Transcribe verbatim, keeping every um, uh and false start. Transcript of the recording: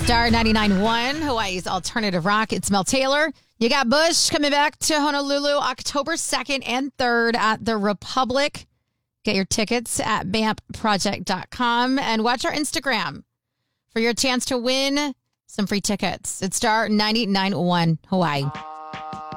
Star ninety-nine point one, Hawaii's alternative rock. It's Mel Taylor. You got Bush coming back to Honolulu October second and third at the Republic. Get your tickets at bamp project dot com and watch our Instagram for your chance to win some free tickets. It's Star ninety-nine point one, Hawaii.